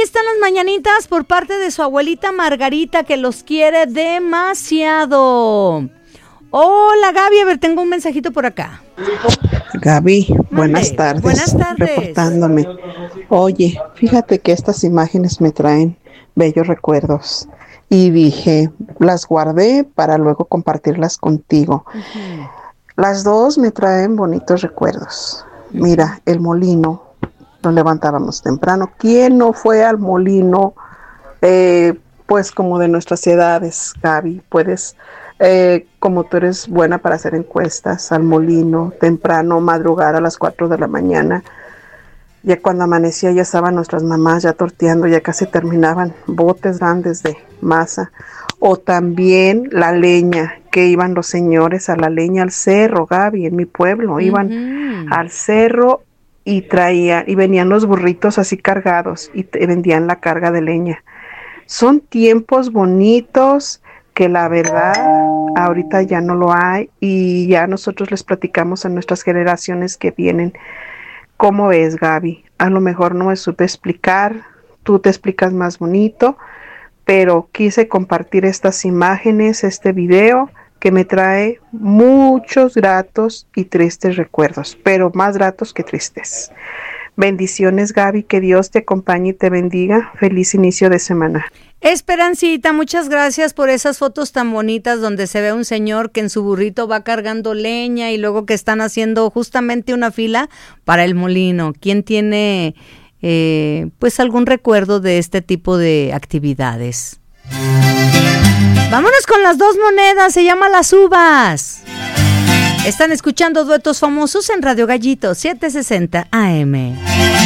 están las mañanitas por parte de su abuelita Margarita, que los quiere demasiado. Hola, Gaby, a ver, tengo un mensajito por acá. Gaby, buenas tardes. Buenas tardes. Reportándome. Oye, fíjate que estas imágenes me traen bellos recuerdos. Y dije, las guardé para luego compartirlas contigo. Uh-huh. Las dos me traen bonitos recuerdos. Uh-huh. Mira, el molino, nos levantábamos temprano. ¿Quién no fue al molino? Pues como de nuestras edades, Gaby, puedes, como tú eres buena para hacer encuestas, al molino, temprano, madrugar a las 4 de la mañana. Ya cuando amanecía ya estaban nuestras mamás ya torteando, ya casi terminaban botes grandes de masa. O también la leña, que iban los señores a la leña al cerro, Gaby, en mi pueblo, iban al cerro y venían los burritos así cargados y vendían la carga de leña. Son tiempos bonitos que la verdad ahorita ya no lo hay, y ya nosotros les platicamos a nuestras generaciones que vienen. ¿Cómo es, Gaby? A lo mejor no me supe explicar, tú te explicas más bonito, pero quise compartir estas imágenes, este video, que me trae muchos gratos y tristes recuerdos, pero más gratos que tristes. Bendiciones, Gaby, que Dios te acompañe y te bendiga. Feliz inicio de semana. Esperancita, muchas gracias por esas fotos tan bonitas donde se ve un señor que en su burrito va cargando leña y luego que están haciendo justamente una fila para el molino. ¿Quién tiene pues algún recuerdo de este tipo de actividades? Vámonos con las dos monedas, se llama Las Uvas. Están escuchando Duetos Famosos en Radio Gallito 760 AM.